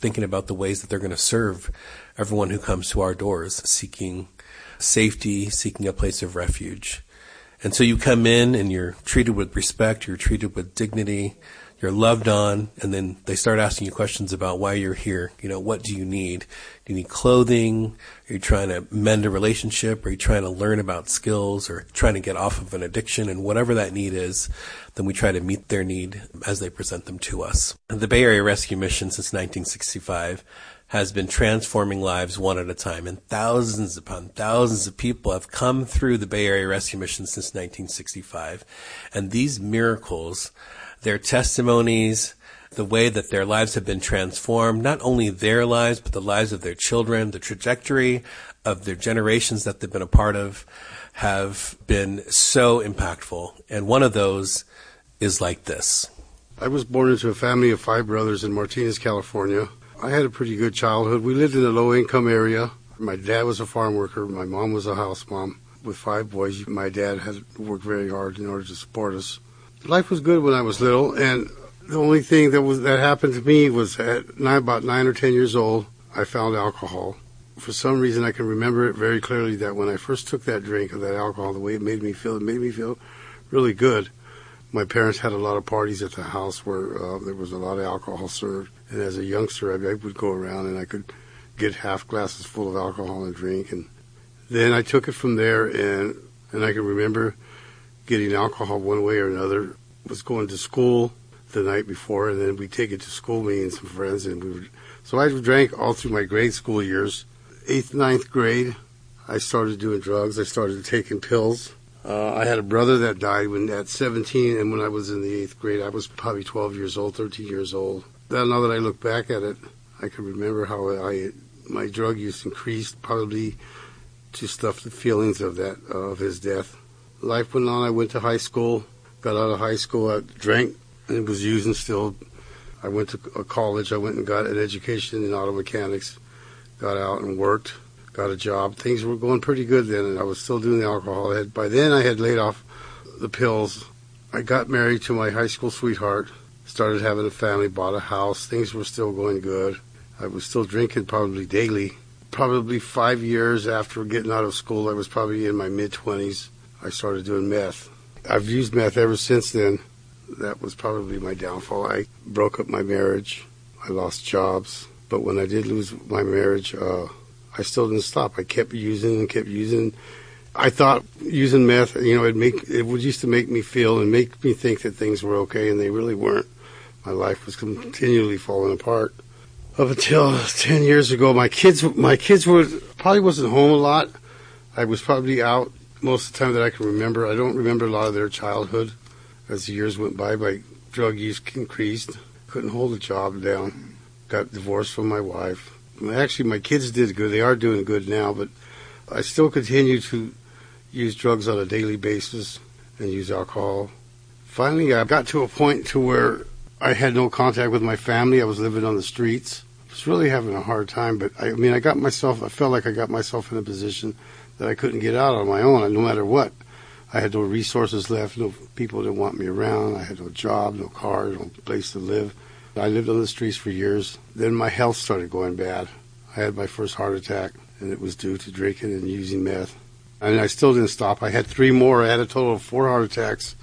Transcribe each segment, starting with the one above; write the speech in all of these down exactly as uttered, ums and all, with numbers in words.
thinking about the ways that they're going to serve everyone who comes to our doors, seeking safety, seeking a place of refuge. And so you come in and you're treated with respect, you're treated with dignity, you're loved on, and then they start asking you questions about why you're here. You know, what do you need? Do you need clothing? Are you trying to mend a relationship? Are you trying to learn about skills or trying to get off of an addiction? And whatever that need is, then we try to meet their need as they present them to us. The Bay Area Rescue Mission since nineteen sixty-five has been transforming lives one at a time, and thousands upon thousands of people have come through the Bay Area Rescue Mission since nineteen sixty-five. And these miracles, their testimonies, the way that their lives have been transformed, not only their lives, but the lives of their children, the trajectory of their generations that they've been a part of, have been so impactful. And one of those is like this. I was born into a family of five brothers in Martinez, California. I had a pretty good childhood. We lived in a low-income area. My dad was a farm worker. My mom was a house mom. With five boys, my dad had to work very hard in order to support us. Life was good when I was little, and the only thing that was that happened to me was at nine, about nine or ten years old, I found alcohol. For some reason, I can remember it very clearly that when I first took that drink of that alcohol, the way it made me feel, it made me feel really good. My parents had a lot of parties at the house where uh, there was a lot of alcohol served. And as a youngster, I, I would go around and I could get half glasses full of alcohol and drink. And then I took it from there, and, and I can remember getting alcohol one way or another. I was going to school the night before, and then we'd take it to school, me and some friends. And we would, so I drank all through my grade school years. Eighth, ninth grade, I started doing drugs. I started taking pills. Uh, I had a brother that died when at seventeen, and when I was in the eighth grade, I was probably twelve years old, thirteen years old. Now that I look back at it, I can remember how I my drug use increased, probably to stuff the feelings of that uh, of his death. Life went on. I went to high school, got out of high school, I drank and was using still. I went to a college. I went and got an education in auto mechanics, got out and worked. Got a job. Things were going pretty good then, and I was still doing the alcohol. I had, by then, I had laid off the pills. I got married to my high school sweetheart, started having a family, bought a house. Things were still going good. I was still drinking probably daily. Probably five years after getting out of school, I was probably in my mid-twenties, I started doing meth. I've used meth ever since then. That was probably my downfall. I broke up my marriage. I lost jobs. But when I did lose my marriage, uh, I still didn't stop. I kept using and kept using. I thought using meth, you know, it make it would used to make me feel and make me think that things were okay, and they really weren't. My life was continually falling apart. Up until ten years ago, my kids, my kids were probably wasn't home a lot. I was probably out most of the time that I can remember. I don't remember a lot of their childhood. As the years went by, my drug use increased. Couldn't hold a job down. Got divorced from my wife. Actually, my kids did good. They are doing good now, but I still continue to use drugs on a daily basis and use alcohol. Finally, I got to a point to where I had no contact with my family. I was living on the streets. I was really having a hard time, but I, I mean, I got myself, I felt like I got myself in a position that I couldn't get out on my own, no matter what. I had no resources left. No people didn't want me around. I had no job, no car, no place to live. I lived on the streets for years. Then my health started going bad. I had my first heart attack, and it was due to drinking and using meth. And I still didn't stop. I had three more. I had a total of four heart attacks.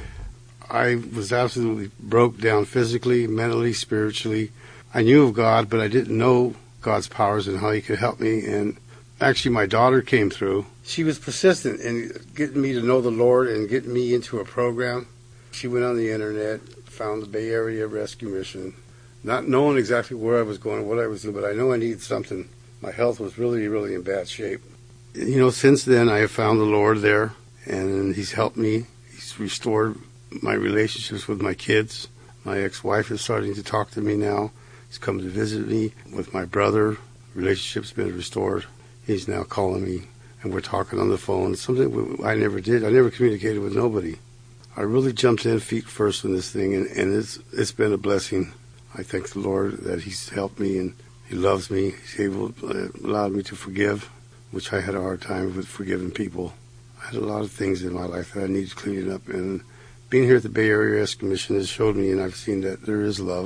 I was absolutely broke down physically, mentally, spiritually. I knew of God, but I didn't know God's powers and how He could help me. And actually, my daughter came through. She was persistent in getting me to know the Lord and getting me into a program. She went on the internet, found the Bay Area Rescue Mission, not knowing exactly where I was going or what I was doing, but I know I needed something. My health was really, really in bad shape. You know, since then I have found the Lord there, and He's helped me. He's restored my relationships with my kids. My ex-wife is starting to talk to me now. He's come to visit me with my brother. Relationship's been restored. He's now calling me, and we're talking on the phone. Something I never did. I never communicated with nobody. I really jumped in feet first in this thing, and, and it's it's been a blessing. I thank the Lord that He's helped me and He loves me. He's able uh, allowed me to forgive, which I had a hard time with forgiving people. I had a lot of things in my life that I needed cleaning up, and being here at the Bay Area Rescue Mission has showed me, and I've seen that there is love.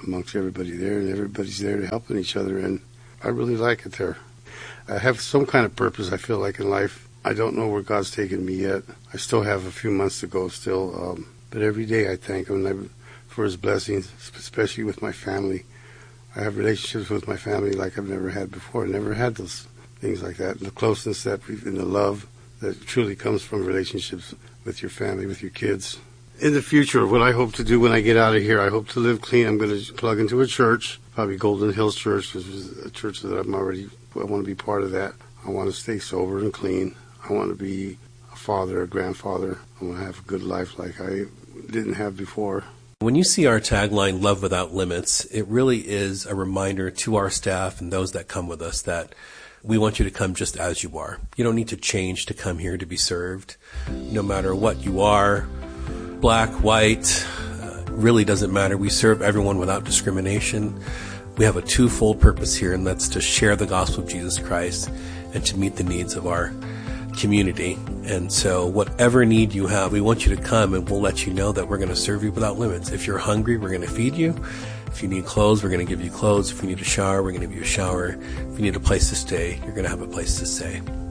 amongst everybody there, and everybody's there to helping each other, and I really like it there. I have some kind of purpose, I feel like, in life. I don't know where God's taken me yet. I still have a few months to go still, um, but every day I thank Him for His blessings, especially with my family. I have relationships with my family like I've never had before. I never had those things like that, and the closeness that we, and the love that truly comes from relationships with your family, with your kids. In the future, what I hope to do when I get out of here, I hope to live clean. I'm going to plug into a church, probably Golden Hills Church, which is a church that I'm already, I want to be part of that. I want to stay sober and clean. I want to be a father, a grandfather. I want to have a good life like I didn't have before. When you see our tagline, Love Without Limits, it really is a reminder to our staff and those that come with us that we want you to come just as you are. You don't need to change to come here to be served. No matter what you are, black, white, uh, really doesn't matter. We serve everyone without discrimination. We have a twofold purpose here, and that's to share the gospel of Jesus Christ and to meet the needs of our community. And so whatever need you have, we want you to come, and we'll let you know that we're going to serve you without limits. If you're hungry, we're going to feed you. If you need clothes, we're going to give you clothes. If you need a shower, we're going to give you a shower. If you need a place to stay, you're going to have a place to stay.